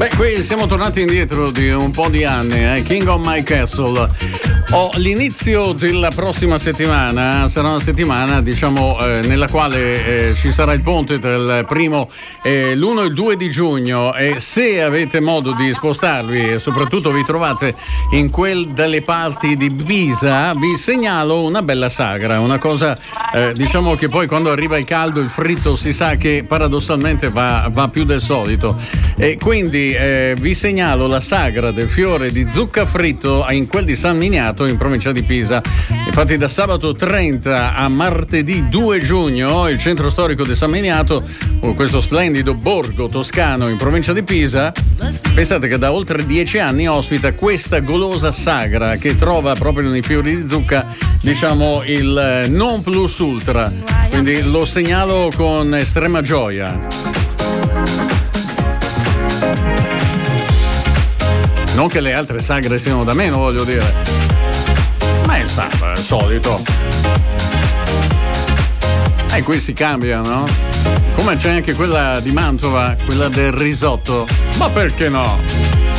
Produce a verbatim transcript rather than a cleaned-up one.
Beh, qui siamo tornati indietro di un po' di anni, eh? King of My Castle. Oh, l'inizio della prossima settimana sarà una settimana, diciamo, eh, nella quale eh, ci sarà il ponte tra il primo, eh, l'uno e il due di giugno, e se avete modo di spostarvi e soprattutto vi trovate in quel dalle parti di Pisa, vi segnalo una bella sagra, una cosa, eh, diciamo che poi quando arriva il caldo il fritto si sa che paradossalmente va, va più del solito, e quindi eh, vi segnalo la sagra del fiore di zucca fritto in quel di San Miniato, in provincia di Pisa. Infatti da sabato trenta a martedì due giugno il centro storico di San Miniato, questo splendido borgo toscano in provincia di Pisa, pensate che da oltre dieci anni ospita questa golosa sagra che trova proprio nei fiori di zucca, diciamo, il non plus ultra, quindi lo segnalo con estrema gioia. Non che le altre sagre siano da meno, voglio dire, ma è sempre il solito. E qui si cambia, no? Come c'è anche quella di Mantova, quella del risotto. Ma perché no?